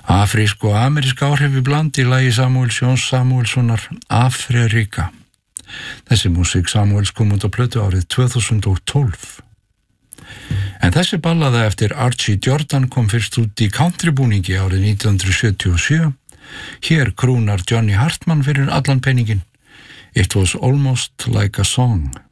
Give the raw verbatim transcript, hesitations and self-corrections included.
Afrísk og amerísk áhrif í bland í lagi Samuels Jóns Samuelssonar Afrika. Þessi músík Samuels kom út á plötu árið tvö þúsund og tólf. En þessi ballaða eftir Archie Jordan kom fyrst út í countrybúningi árið nítján hundruð sjötíu og sjö. Hér krúnar Johnny Hartman fyrir allan peningin. It was almost like a song.